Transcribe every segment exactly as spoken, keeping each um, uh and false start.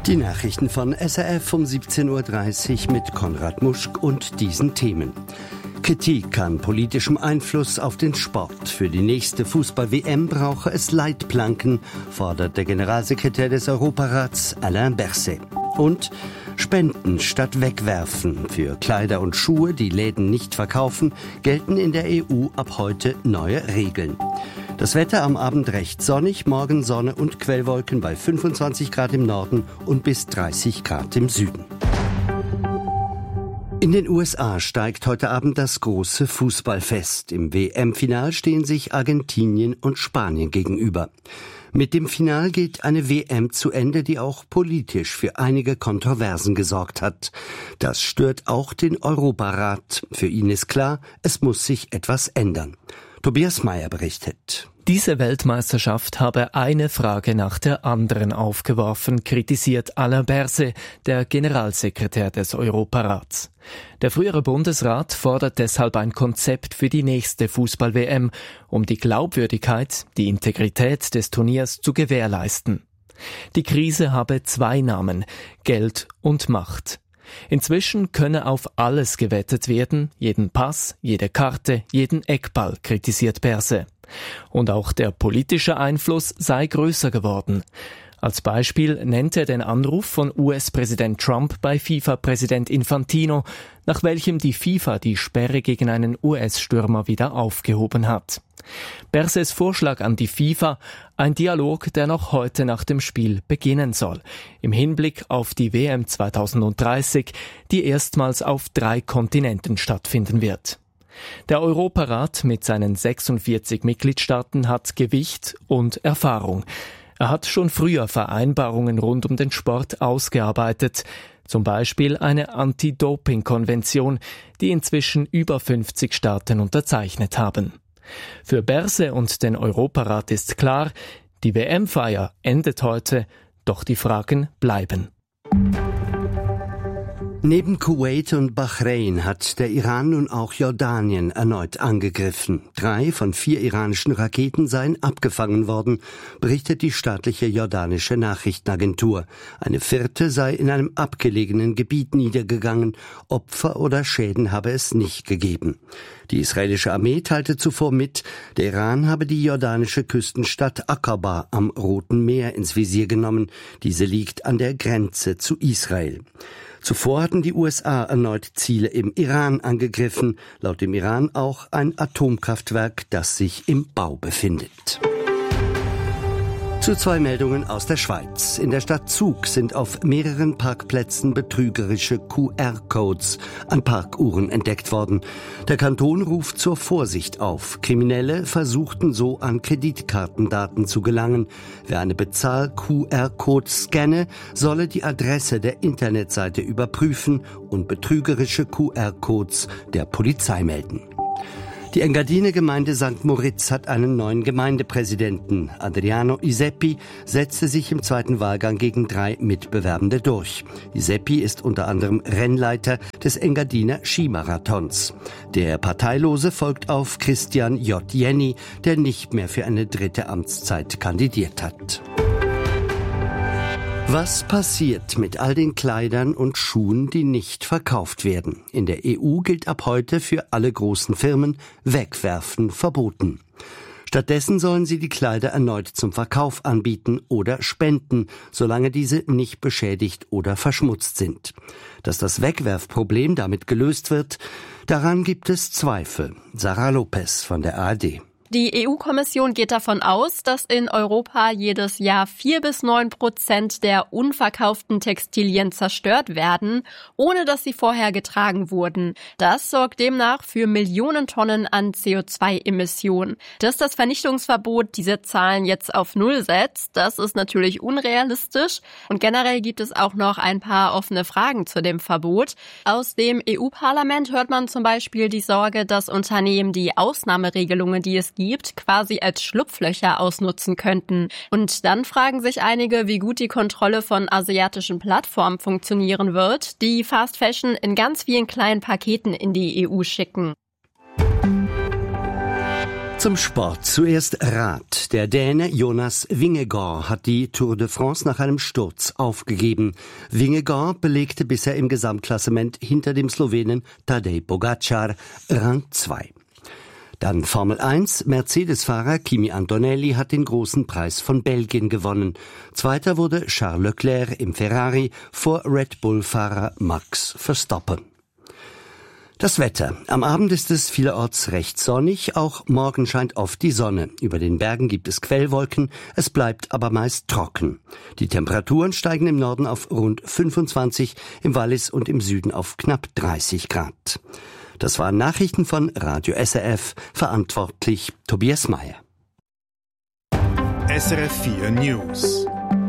Die Nachrichten von S R F um siebzehn Uhr dreißig mit Konrad Muschk und diesen Themen. Kritik an politischem Einfluss auf den Sport. Für die nächste Fußball-W M brauche es Leitplanken, fordert der Generalsekretär des Europarats Alain Berset. Und Spenden statt Wegwerfen. Für Kleider und Schuhe, die Läden nicht verkaufen, gelten in der E U ab heute neue Regeln. Das Wetter am Abend recht sonnig, morgen Sonne und Quellwolken bei fünfundzwanzig Grad im Norden und bis dreißig Grad im Süden. In den U S A steigt heute Abend das große Fußballfest. Im W M-Final stehen sich Argentinien und Spanien gegenüber. Mit dem Final geht eine W M zu Ende, die auch politisch für einige Kontroversen gesorgt hat. Das stört auch den Europarat. Für ihn ist klar, es muss sich etwas ändern. Tobias Meyer berichtet. Diese Weltmeisterschaft habe eine Frage nach der anderen aufgeworfen, kritisiert Alain Berset, der Generalsekretär des Europarats. Der frühere Bundesrat fordert deshalb ein Konzept für die nächste Fußball-W M, um die Glaubwürdigkeit, die Integrität des Turniers zu gewährleisten. Die Krise habe zwei Namen: Geld und Macht. Inzwischen könne auf alles gewettet werden, jeden Pass, jede Karte, jeden Eckball, kritisiert Berset. Und auch der politische Einfluss sei größer geworden. Als Beispiel nennt er den Anruf von U S-Präsident Trump bei FIFA-Präsident Infantino, nach welchem die FIFA die Sperre gegen einen U S-Stürmer wieder aufgehoben hat. Bersets Vorschlag an die FIFA: ein Dialog, der noch heute nach dem Spiel beginnen soll, im Hinblick auf die W M zweitausenddreißig, die erstmals auf drei Kontinenten stattfinden wird. Der Europarat mit seinen sechsundvierzig Mitgliedstaaten hat Gewicht und Erfahrung. Er hat schon früher Vereinbarungen rund um den Sport ausgearbeitet, zum Beispiel eine Anti-Doping-Konvention, die inzwischen über fünfzig Staaten unterzeichnet haben. Für Berset und den Europarat ist klar, die W M-Feier endet heute, doch die Fragen bleiben. Neben Kuwait und Bahrain hat der Iran nun auch Jordanien erneut angegriffen. Drei von vier iranischen Raketen seien abgefangen worden, berichtet die staatliche jordanische Nachrichtenagentur. Eine vierte sei in einem abgelegenen Gebiet niedergegangen. Opfer oder Schäden habe es nicht gegeben. Die israelische Armee teilte zuvor mit, der Iran habe die jordanische Küstenstadt Aqaba am Roten Meer ins Visier genommen. Diese liegt an der Grenze zu Israel. Zuvor hatten die U S A erneut Ziele im Iran angegriffen, laut dem Iran auch ein Atomkraftwerk, das sich im Bau befindet. Zu zwei Meldungen aus der Schweiz. In der Stadt Zug sind auf mehreren Parkplätzen betrügerische Q R-Codes an Parkuhren entdeckt worden. Der Kanton ruft zur Vorsicht auf. Kriminelle versuchten so an Kreditkartendaten zu gelangen. Wer eine Bezahl-Q R-Code scanne, solle die Adresse der Internetseite überprüfen und betrügerische Q R-Codes der Polizei melden. Die Engadine-Gemeinde Sankt Moritz hat einen neuen Gemeindepräsidenten. Adriano Iseppi setzte sich im zweiten Wahlgang gegen drei Mitbewerbende durch. Iseppi ist unter anderem Rennleiter des Engadiner Skimarathons. Der Parteilose folgt auf Christian J. Jenny, der nicht mehr für eine dritte Amtszeit kandidiert hat. Was passiert mit all den Kleidern und Schuhen, die nicht verkauft werden? In der E U gilt ab heute für alle großen Firmen Wegwerfen verboten. Stattdessen sollen sie die Kleider erneut zum Verkauf anbieten oder spenden, solange diese nicht beschädigt oder verschmutzt sind. Dass das Wegwerfproblem damit gelöst wird, daran gibt es Zweifel. Sarah Lopez von der A R D. Die E U-Kommission geht davon aus, dass in Europa jedes Jahr vier bis neun Prozent der unverkauften Textilien zerstört werden, ohne dass sie vorher getragen wurden. Das sorgt demnach für Millionen Tonnen an C O zwei Emissionen. Dass das Vernichtungsverbot diese Zahlen jetzt auf Null setzt, das ist natürlich unrealistisch. Und generell gibt es auch noch ein paar offene Fragen zu dem Verbot. Aus dem E U-Parlament hört man zum Beispiel die Sorge, dass Unternehmen die Ausnahmeregelungen, die es gibt, quasi als Schlupflöcher ausnutzen könnten. Und dann fragen sich einige, wie gut die Kontrolle von asiatischen Plattformen funktionieren wird, die Fast Fashion in ganz vielen kleinen Paketen in die E U schicken. Zum Sport. Zuerst Rad. Der Däne Jonas Vingegaard hat die Tour de France nach einem Sturz aufgegeben. Vingegaard belegte bisher im Gesamtklassement hinter dem Slowenen Tadej Pogačar Rang zwei. Dann Formel eins. Mercedes-Fahrer Kimi Antonelli hat den großen Preis von Belgien gewonnen. Zweiter wurde Charles Leclerc im Ferrari vor Red Bull-Fahrer Max Verstappen. Das Wetter. Am Abend ist es vielerorts recht sonnig, auch morgen scheint oft die Sonne. Über den Bergen gibt es Quellwolken, es bleibt aber meist trocken. Die Temperaturen steigen im Norden auf rund fünfundzwanzig, im Wallis und im Süden auf knapp dreißig Grad. Das waren Nachrichten von Radio S R F, verantwortlich Tobias Meyer. S R F vier News.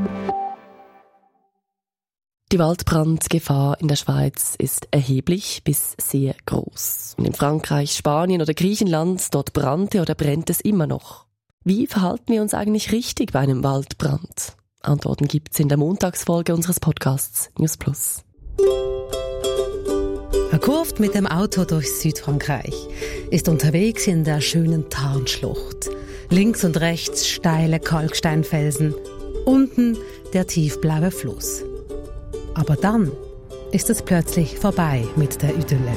Die Waldbrandgefahr in der Schweiz ist erheblich bis sehr groß. Und in Frankreich, Spanien oder Griechenland, dort brannte oder brennt es immer noch. Wie verhalten wir uns eigentlich richtig bei einem Waldbrand? Antworten gibt's in der Montagsfolge unseres Podcasts News Plus. Er kurvt mit dem Auto durch Südfrankreich, ist unterwegs in der schönen Tarnschlucht. Links und rechts steile Kalksteinfelsen, unten der tiefblaue Fluss. Aber dann ist es plötzlich vorbei mit der Idylle.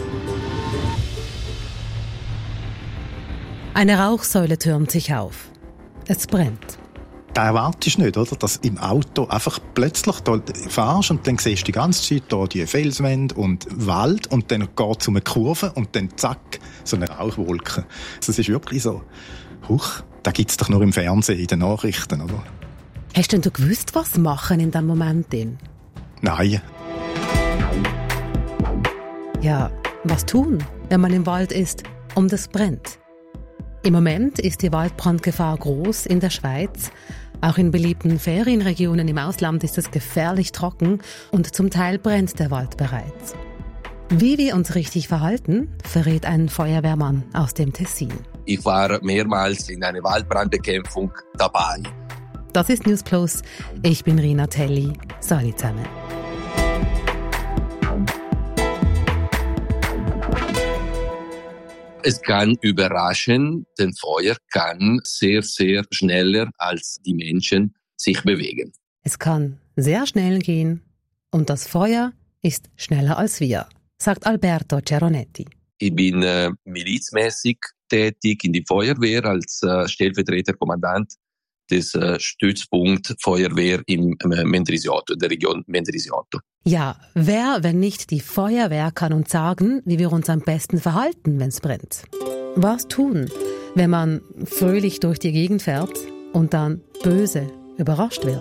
Eine Rauchsäule türmt sich auf. Es brennt. Da erwartest du nicht, oder? Dass im Auto einfach plötzlich da fährst und dann siehst du die ganze Zeit da die Felswände und Wald und dann geht es um eine Kurve und dann zack, so eine Rauchwolke. Also es ist wirklich so, huch, da gibt es doch nur im Fernsehen, in den Nachrichten, oder? Hast denn du gewusst, was machen in diesem Moment? Nein. Ja, was tun, wenn man im Wald ist und es brennt? Im Moment ist die Waldbrandgefahr groß in der Schweiz. Auch in beliebten Ferienregionen im Ausland ist es gefährlich trocken und zum Teil brennt der Wald bereits. Wie wir uns richtig verhalten, verrät ein Feuerwehrmann aus dem Tessin. Ich war mehrmals in einer Waldbrandbekämpfung dabei. Das ist News Plus. Ich bin Rina Telli. Salut zusammen. Es kann überraschen, denn Feuer kann sehr, sehr schneller als die Menschen sich bewegen. Es kann sehr schnell gehen und das Feuer ist schneller als wir, sagt Alberto Ceronetti. Ich bin äh, milizmäßig tätig in die Feuerwehr als äh, Stellvertreterkommandant des äh, Stützpunkt Feuerwehr im äh, Mendrisiotto, der Region Mendrisiotto. Ja, wer, wenn nicht die Feuerwehr, kann uns sagen, wie wir uns am besten verhalten, wenn es brennt. Was tun, wenn man fröhlich durch die Gegend fährt und dann böse überrascht wird?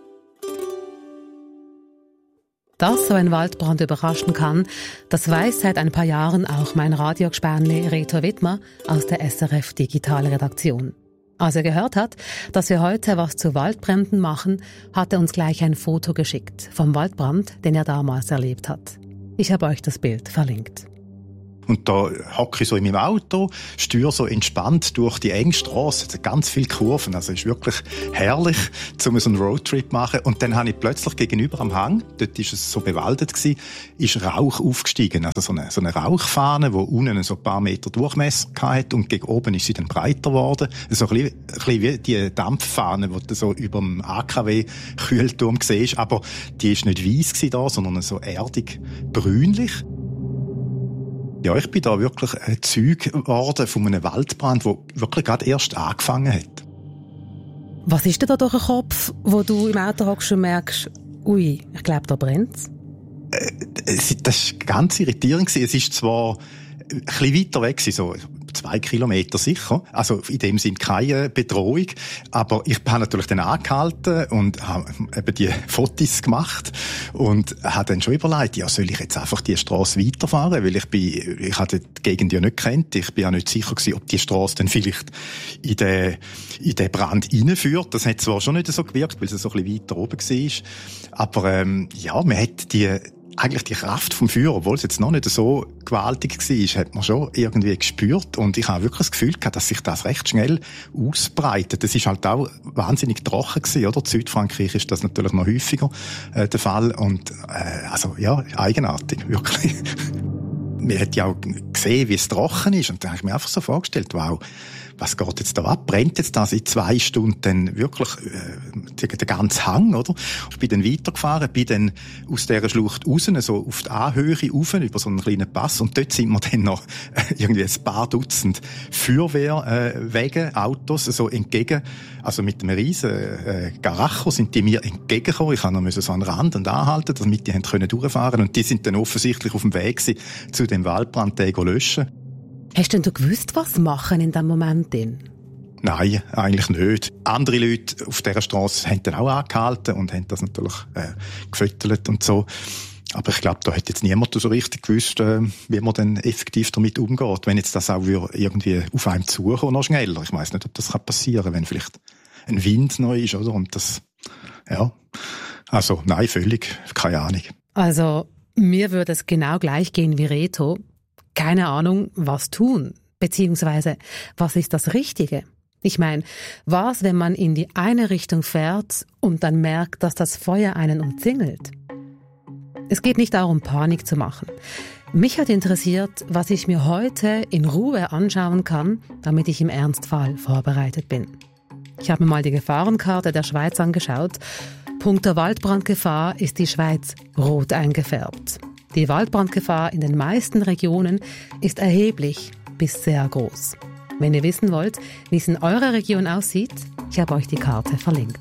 Dass so ein Waldbrand überraschen kann, das weiß seit ein paar Jahren auch mein Radiogespanle Reto Wittmer aus der S R F Digitalredaktion. Als er gehört hat, dass wir heute was zu Waldbränden machen, hat er uns gleich ein Foto geschickt vom Waldbrand, den er damals erlebt hat. Ich habe euch das Bild verlinkt. Und da hocke ich so in meinem Auto, steuere so entspannt durch die enge Strasse. Es hat ganz viele Kurven, also es ist wirklich herrlich, um so einen Roadtrip zu machen. Und dann habe ich plötzlich gegenüber am Hang, dort war es so bewaldet gewesen, ist Rauch aufgestiegen. Also so eine, so eine Rauchfahne, die unten so ein paar Meter Durchmesser hatte und gegen oben ist sie dann breiter geworden. So ein bisschen, ein bisschen wie die Dampffahne, die du so über dem A K W-Kühlturm siehst. Aber die war nicht weiss da, sondern so erdig brünlich. Ja, ich bin da wirklich ein Zeug geworden von einem Waldbrand, der wirklich gerade erst angefangen hat. Was ist denn da durch den Kopf, wo du im Auto hockst und merkst, ui, ich glaube, da brennt's? Äh, das war ganz irritierend. Es ist zwar ein bisschen weiter weg, so zwei Kilometer sicher. Also in dem Sinn keine Bedrohung. Aber ich habe natürlich dann angehalten und habe eben die Fotos gemacht und habe dann schon überlegt, ja, soll ich jetzt einfach die Strasse weiterfahren? Weil ich bin, ich hatte die Gegend ja nicht gekannt. Ich bin ja nicht sicher gewesen, ob die Strasse dann vielleicht in den, in den Brand reinführt. Das hat zwar schon nicht so gewirkt, weil es so ein bisschen weiter oben war. Aber, ähm, ja, man hat die, eigentlich die Kraft vom Feuer, obwohl es jetzt noch nicht so gewaltig war, hat man schon irgendwie gespürt. Und ich habe wirklich das Gefühl gehabt, dass sich das recht schnell ausbreitet. Das ist halt auch wahnsinnig trocken gewesen, oder? In Südfrankreich ist das natürlich noch häufiger äh, der Fall. Und, äh, also, ja, eigenartig, wirklich. Man hat ja auch gesehen, wie es trocken ist. Und da habe ich mir einfach so vorgestellt, wow, was geht jetzt da ab? Brennt jetzt das in zwei Stunden dann wirklich äh, den ganzen Hang, oder? Ich bin dann weitergefahren, bin dann aus dieser Schlucht raus, so auf die Anhöhe rauf, über so einen kleinen Pass, und dort sind wir dann noch irgendwie ein paar Dutzend Feuerwehrwege, äh, Autos, so entgegen, also mit einem riesen äh, Garacho sind die mir entgegengekommen. Ich musste noch so an den Rand und anhalten, damit die haben können durchfahren, und die sind dann offensichtlich auf dem Weg gewesen, zu dem Waldbrand zu löschen. Hast denn du gewusst, was machen in diesem Moment denn? Nein, eigentlich nicht. Andere Leute auf dieser Strasse haben dann auch angehalten und haben das natürlich äh, gefüttert und so. Aber ich glaube, da hat jetzt niemand so richtig gewusst, äh, wie man dann effektiv damit umgeht. Wenn jetzt das auch irgendwie auf einem zukommt, noch schneller. Ich weiss nicht, ob das passieren kann, wenn vielleicht ein Wind neu ist, oder? Und das, ja. Also, nein, völlig. Keine Ahnung. Also, mir würde es genau gleich gehen wie Reto. Keine Ahnung, was tun. Beziehungsweise, was ist das Richtige? Ich meine, was, wenn man in die eine Richtung fährt und dann merkt, dass das Feuer einen umzingelt? Es geht nicht darum, Panik zu machen. Mich hat interessiert, was ich mir heute in Ruhe anschauen kann, damit ich im Ernstfall vorbereitet bin. Ich habe mir mal die Gefahrenkarte der Schweiz angeschaut. Punkto Waldbrandgefahr ist die Schweiz rot eingefärbt. Die Waldbrandgefahr in den meisten Regionen ist erheblich bis sehr groß. Wenn ihr wissen wollt, wie es in eurer Region aussieht, ich habe euch die Karte verlinkt.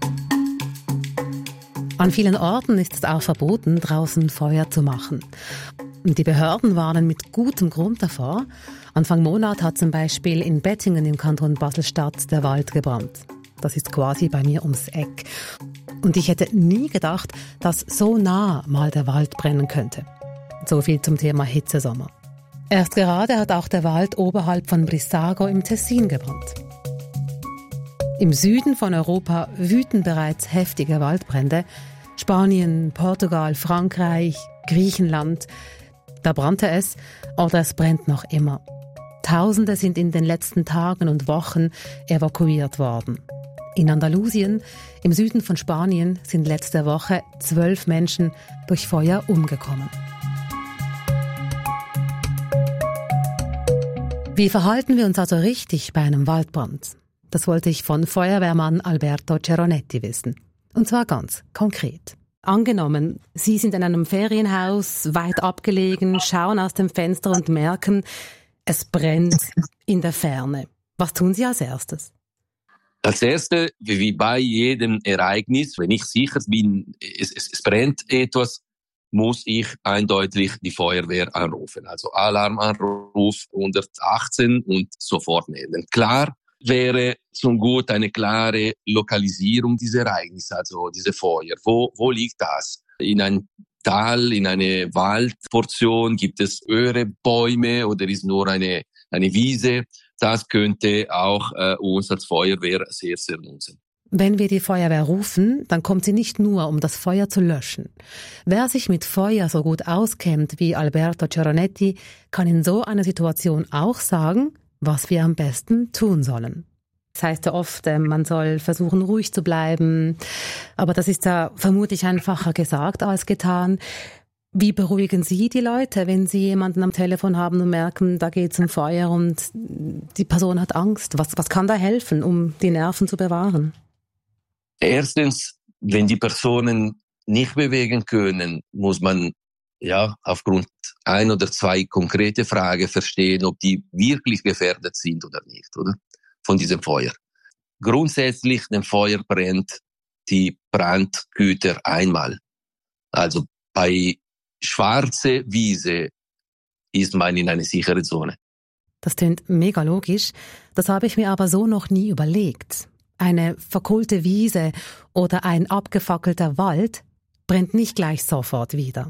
An vielen Orten ist es auch verboten, draußen Feuer zu machen. Und die Behörden warnen mit gutem Grund davor. Anfang Monat hat zum Beispiel in Bettingen im Kanton Basel-Stadt der Wald gebrannt. Das ist quasi bei mir ums Eck. Und ich hätte nie gedacht, dass so nah mal der Wald brennen könnte. So viel zum Thema Hitzesommer. Erst gerade hat auch der Wald oberhalb von Brissago im Tessin gebrannt. Im Süden von Europa wüten bereits heftige Waldbrände. Spanien, Portugal, Frankreich, Griechenland. Da brannte es oder es brennt noch immer. Tausende sind in den letzten Tagen und Wochen evakuiert worden. In Andalusien, im Süden von Spanien, sind letzte Woche zwölf Menschen durch Feuer umgekommen. Wie verhalten wir uns also richtig bei einem Waldbrand? Das wollte ich von Feuerwehrmann Alberto Ceronetti wissen. Und zwar ganz konkret. Angenommen, Sie sind in einem Ferienhaus, weit abgelegen, schauen aus dem Fenster und merken, es brennt in der Ferne. Was tun Sie als erstes? Als erstes, wie bei jedem Ereignis, wenn ich sicher bin, es, es, es brennt etwas, muss ich eindeutig die Feuerwehr anrufen. Also Alarmanruf hundertachtzehn und sofort melden. Klar wäre zum Gut eine klare Lokalisierung dieser Ereignisse, also diese Feuer. Wo, wo liegt das? In einem Tal, in einer Waldportion, gibt es höhere Bäume oder ist nur eine, eine Wiese? Das könnte auch äh, uns als Feuerwehr sehr, sehr nutzen. Wenn wir die Feuerwehr rufen, dann kommt sie nicht nur, um das Feuer zu löschen. Wer sich mit Feuer so gut auskennt wie Alberto Ceronetti, kann in so einer Situation auch sagen, was wir am besten tun sollen. Das heißt ja oft, man soll versuchen, ruhig zu bleiben. Aber das ist ja vermutlich einfacher gesagt als getan. Wie beruhigen Sie die Leute, wenn Sie jemanden am Telefon haben und merken, da geht es um Feuer und die Person hat Angst? Was, was kann da helfen, um die Nerven zu bewahren? Erstens, wenn die Personen nicht bewegen können, muss man ja aufgrund ein oder zwei konkrete Fragen verstehen, ob die wirklich gefährdet sind oder nicht, oder? Von diesem Feuer. Grundsätzlich, wenn Feuer brennt, die Brandgüter einmal. Also bei schwarze Wiese ist man in einer sicheren Zone. Das klingt mega logisch. Das habe ich mir aber so noch nie überlegt. Eine verkohlte Wiese oder ein abgefackelter Wald brennt nicht gleich sofort wieder.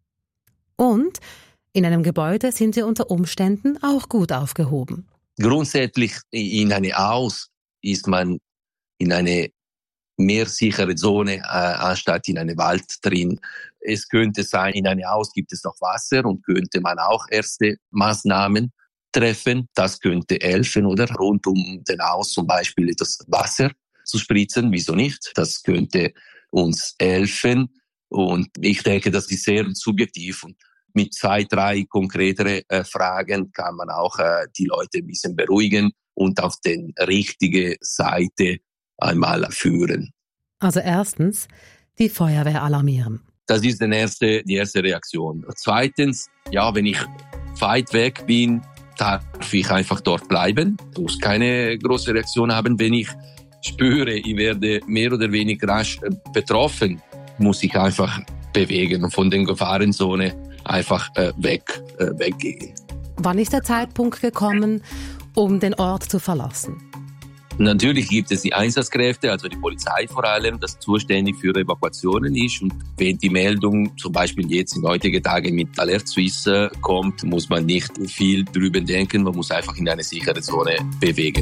Und in einem Gebäude sind sie unter Umständen auch gut aufgehoben. Grundsätzlich in einem Haus ist man in eine mehr sichere Zone äh, anstatt in einem Wald drin. Es könnte sein, in einem Haus gibt es noch Wasser und könnte man auch erste Maßnahmen treffen. Das könnte helfen, oder? Rund um den Haus zum Beispiel das Wasser zu spritzen. Wieso nicht? Das könnte uns helfen. Und ich denke, das ist sehr subjektiv. Und mit zwei, drei konkretere äh, Fragen kann man auch äh, die Leute ein bisschen beruhigen und auf die richtige Seite einmal führen. Also erstens, die Feuerwehr alarmieren. Das ist die erste, die erste Reaktion. Zweitens, ja, wenn ich weit weg bin, darf ich einfach dort bleiben. Ich muss keine große Reaktion haben. Wenn ich spüre, ich werde mehr oder weniger rasch betroffen, muss ich einfach bewegen und von der Gefahrenzone einfach äh, weg, äh, weggehen. Wann ist der Zeitpunkt gekommen, um den Ort zu verlassen? Natürlich gibt es die Einsatzkräfte, also die Polizei vor allem, das zuständig für Evakuationen ist. Und wenn die Meldung zum Beispiel jetzt in heutigen Tagen mit Alert Suisse kommt, muss man nicht viel drüber denken, man muss einfach in eine sichere Zone bewegen.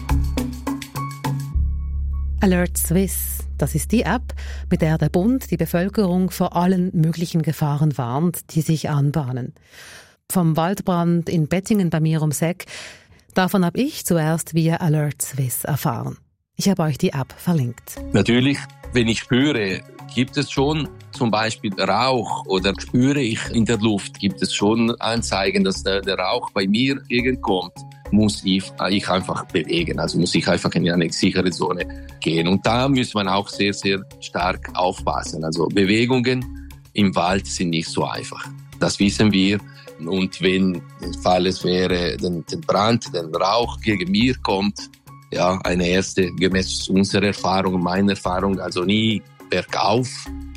Alert Suisse, das ist die App, mit der der Bund die Bevölkerung vor allen möglichen Gefahren warnt, die sich anbahnen. Vom Waldbrand in Bettingen bei mir ums Eck, davon habe ich zuerst via Alert Suisse erfahren. Ich habe euch die App verlinkt. Natürlich, wenn ich spüre, gibt es schon zum Beispiel Rauch oder spüre ich in der Luft, gibt es schon Anzeigen, dass der, der Rauch bei mir entgegenkommt, muss ich, ich einfach bewegen. Also muss ich einfach in eine sichere Zone gehen. Und da muss man auch sehr, sehr stark aufpassen. Also Bewegungen im Wald sind nicht so einfach. Das wissen wir. Und wenn der Fall es wäre, der Brand, der Rauch gegen mir kommt, ja, eine erste, gemäß unserer Erfahrung, meiner Erfahrung, also nie bergauf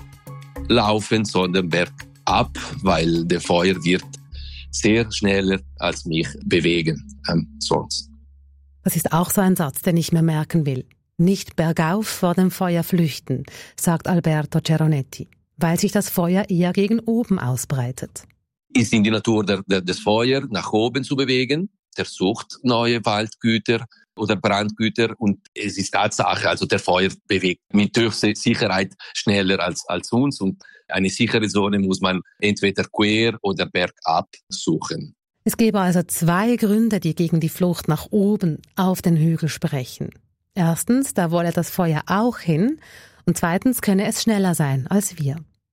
laufen, sondern bergab, weil der Feuer wird sehr schneller als mich bewegen, ähm, sonst. Das ist auch so ein Satz, den ich mir merken will. Nicht bergauf vor dem Feuer flüchten, sagt Alberto Ceronetti, weil sich das Feuer eher gegen oben ausbreitet. Ist in die Natur der, der, des Feuer nach oben zu bewegen, der sucht neue Waldgüter oder Brandgüter und es ist Tatsache, also der Feuer bewegt mit Sicherheit schneller als, als uns und eine sichere Zone muss man entweder quer oder bergab suchen. Es gäbe also zwei Gründe, die gegen die Flucht nach oben auf den Hügel sprechen. Erstens, da wolle das Feuer auch hin und zweitens könne es schneller sein als wir.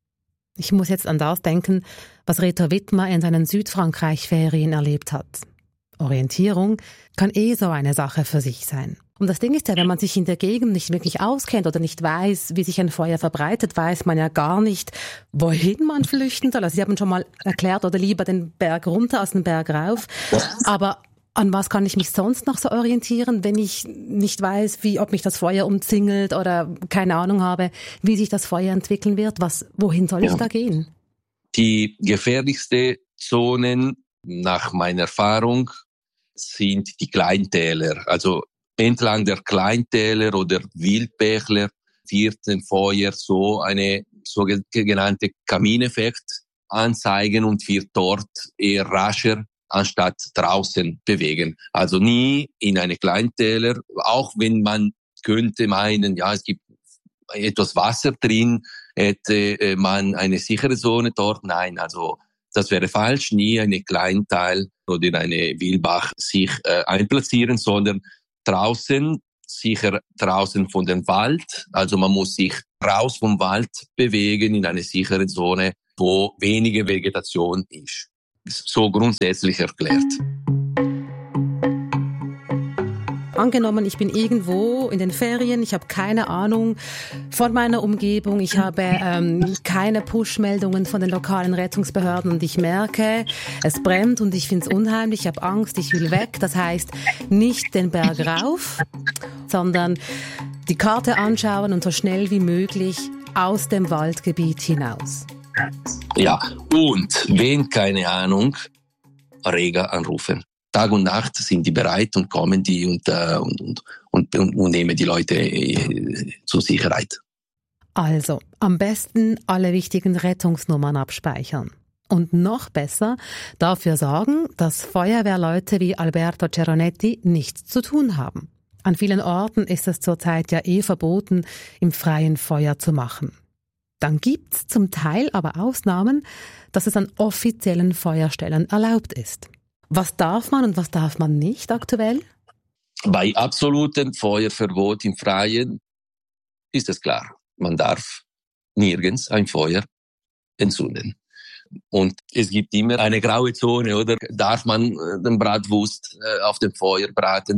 Ich muss jetzt an das denken, was Reto Wittmer in seinen Südfrankreich-Ferien erlebt hat. Orientierung kann eh so eine Sache für sich sein. Und das Ding ist ja, wenn man sich in der Gegend nicht wirklich auskennt oder nicht weiß, wie sich ein Feuer verbreitet, weiß man ja gar nicht, wohin man flüchten soll. Also Sie haben schon mal erklärt, oder lieber den Berg runter als den Berg rauf. Aber an was kann ich mich sonst noch so orientieren, wenn ich nicht weiß, wie, ob mich das Feuer umzingelt oder keine Ahnung habe, wie sich das Feuer entwickeln wird? Was, wohin soll ich ja. da gehen? Die gefährlichsten Zonen nach meiner Erfahrung sind die Kleintäler. Also entlang der Kleintäler oder Wildbächler wird dem Feuer so eine sogenannte Kamineffekt anzeigen und wird dort eher rascher anstatt draußen bewegen. Also nie in eine Kleintäler, auch wenn man könnte meinen, ja, es gibt etwas Wasser drin, hätte man eine sichere Zone dort. Nein, also das wäre falsch, nie eine Kleinteil oder in eine Wildbach sich äh, einplatzieren, sondern draußen, sicher draußen von dem Wald. Also man muss sich raus vom Wald bewegen in eine sichere Zone, wo wenige Vegetation ist. So grundsätzlich erklärt. Angenommen, ich bin irgendwo in den Ferien, ich habe keine Ahnung von meiner Umgebung, ich habe ähm, keine Push-Meldungen von den lokalen Rettungsbehörden und ich merke, es brennt und ich finde es unheimlich, ich habe Angst, ich will weg. Das heißt, nicht den Berg rauf, sondern die Karte anschauen und so schnell wie möglich aus dem Waldgebiet hinaus. Ja, und wenn, keine Ahnung, Rega anrufen. Tag und Nacht sind die bereit und kommen die und, äh, und, und, und, und, und nehmen die Leute äh, zur Sicherheit. Also, am besten alle wichtigen Rettungsnummern abspeichern. Und noch besser dafür sorgen, dass Feuerwehrleute wie Alberto Ceronetti nichts zu tun haben. An vielen Orten ist es zurzeit ja eh verboten, im freien Feuer zu machen. Dann gibt's zum Teil aber Ausnahmen, dass es an offiziellen Feuerstellen erlaubt ist. Was darf man und was darf man nicht aktuell? Bei absolutem Feuerverbot im Freien ist es klar, man darf nirgends ein Feuer entzünden. Und es gibt immer eine graue Zone, oder? Darf man den Bratwurst auf dem Feuer braten?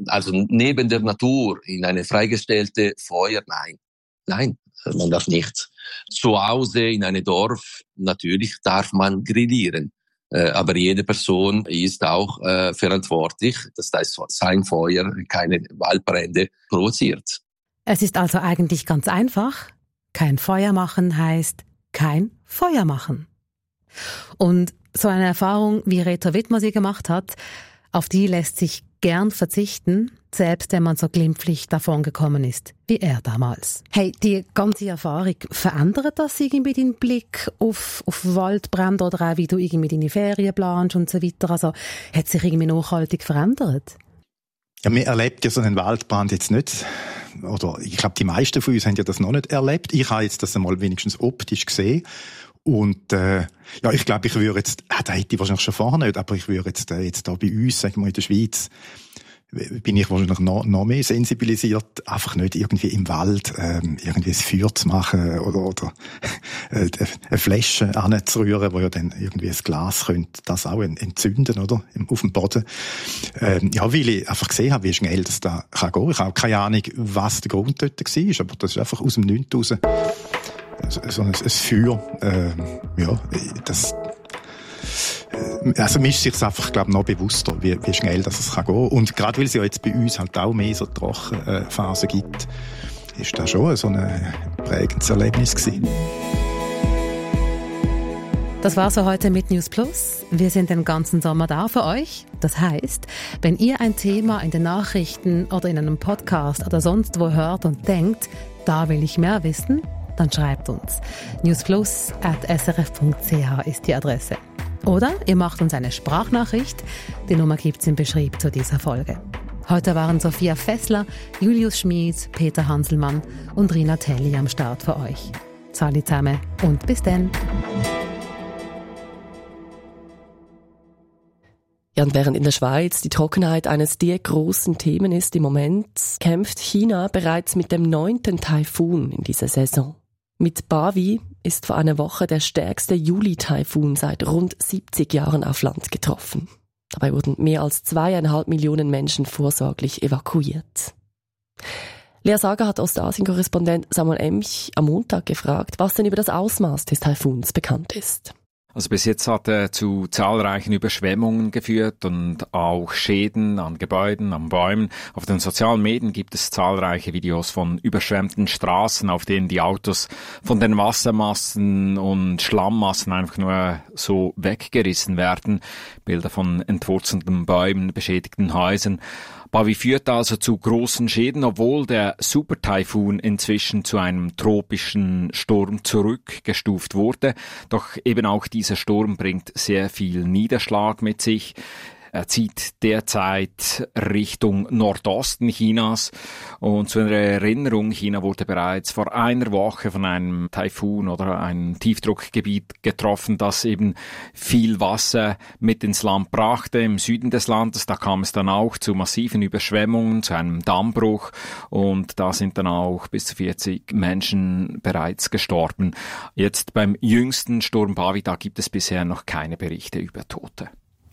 also neben der Natur in eine freigestellte Feuer, nein, nein, man darf nicht. Zu Hause in einem Dorf, natürlich darf man grillieren. Aber jede Person ist auch äh, verantwortlich, dass das sein Feuer keine Waldbrände provoziert. Es ist also eigentlich ganz einfach. Kein Feuer machen heißt kein Feuer machen. Und so eine Erfahrung, wie Reto Wittmer sie gemacht hat, auf die lässt sich gern verzichten, selbst wenn man so glimpflich davon gekommen ist, wie er damals. Hey, die ganze Erfahrung, verändert das irgendwie deinen Blick auf, auf Waldbrände oder auch wie du irgendwie deine Ferien planst und so weiter? Also, hat sich irgendwie nachhaltig verändert? Ja, man erlebt ja so einen Waldbrand jetzt nicht. Oder ich glaube, die meisten von uns haben ja das noch nicht erlebt. Ich habe jetzt das einmal wenigstens optisch gesehen. Und äh, ja, ich glaube, ich würde jetzt, äh, das hätte ich wahrscheinlich schon vorher nicht, aber ich würde jetzt, äh, jetzt da bei uns, sagen wir in der Schweiz, bin ich wahrscheinlich noch, noch mehr sensibilisiert, einfach nicht irgendwie im Wald ähm, irgendwie ein Feuer zu machen oder, oder äh, eine Flasche anzurühren, wo ja dann irgendwie ein Glas könnte das auch entzünden, oder? Auf dem Boden. Ähm, ja, weil ich einfach gesehen habe, wie schnell das da kann gehen. Ich habe auch keine Ahnung, was der Grund dort war, aber das ist einfach aus dem Nichts raus so ein, ein Feuer. Ähm, ja, das Also mir ist sich einfach, glaube ich, noch bewusster, wie, wie schnell das es kann gehen. Und gerade weil es ja jetzt bei uns halt auch mehr so Trockenphasen gibt, ist das schon so ein prägendes Erlebnis gewesen. Das war's für heute mit News Plus. Wir sind den ganzen Sommer da für euch. Das heisst, wenn ihr ein Thema in den Nachrichten oder in einem Podcast oder sonst wo hört und denkt, da will ich mehr wissen, dann schreibt uns. newsplus at s r f punkt c h ist die Adresse. Oder ihr macht uns eine Sprachnachricht. Die Nummer gibt's im Beschrieb zu dieser Folge. Heute waren Sophia Fessler, Julius Schmid, Peter Hanselmann und Rina Telli am Start für euch. Zali zusammen und bis dann. Ja, und während in der Schweiz die Trockenheit eines der grossen Themen ist im Moment, kämpft China bereits mit dem neunten Taifun in dieser Saison. Mit Bavi ist vor einer Woche der stärkste Juli-Taifun seit rund siebzig Jahren auf Land getroffen. Dabei wurden mehr als zweieinhalb Millionen Menschen vorsorglich evakuiert. Lea Sager hat Ostasien-Korrespondent Samuel Emch am Montag gefragt, was denn über das Ausmaß des Taifuns bekannt ist. Also bis jetzt hat er zu zahlreichen Überschwemmungen geführt und auch Schäden an Gebäuden, an Bäumen. Auf den sozialen Medien gibt es zahlreiche Videos von überschwemmten Straßen, auf denen die Autos von den Wassermassen und Schlammmassen einfach nur so weggerissen werden. Bilder von entwurzelten Bäumen, beschädigten Häusern. Bavi führt also zu großen Schäden, obwohl der Super-Taifun inzwischen zu einem tropischen Sturm zurückgestuft wurde. Doch eben auch dieser Sturm bringt sehr viel Niederschlag mit sich. Er zieht derzeit Richtung Nordosten Chinas. Und zu einer Erinnerung, China wurde bereits vor einer Woche von einem Taifun oder einem Tiefdruckgebiet getroffen, das eben viel Wasser mit ins Land brachte. Im Süden des Landes, da kam es dann auch zu massiven Überschwemmungen, zu einem Dammbruch. Und da sind dann auch bis zu vierzig Menschen bereits gestorben. Jetzt beim jüngsten Sturm Bavi, da gibt es bisher noch keine Berichte über Tote.